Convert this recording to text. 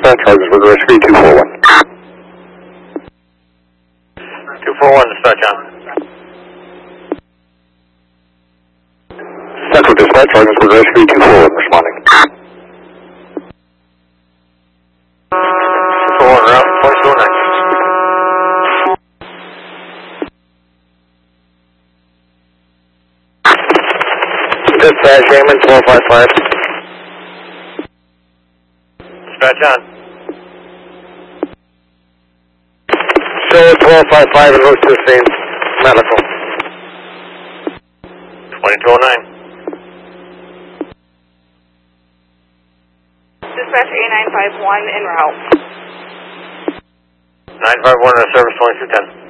dispatch, Argus River Rescue 241. 241, dispatch on. Central dispatch, Argus River Rescue 241, responding. 241, route 409. Dispatch, Raymond 1255. Dispatch on. Show 1255 and route 16, medical. 2209. Dispatch A951 en route. 951 in service 2210.